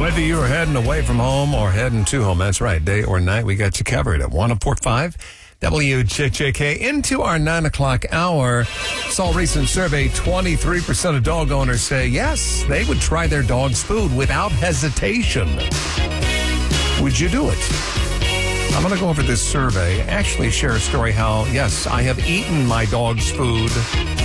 Whether you're heading away from home or heading to home, that's right, day or night, we got you covered at 104.5 WJJK. Into our 9 o'clock hour, saw a recent survey, 23% of dog owners say yes, they would try their dog's food without hesitation. Would you do it? I'm going to go over this survey, actually share a story how, yes, I have eaten my dog's food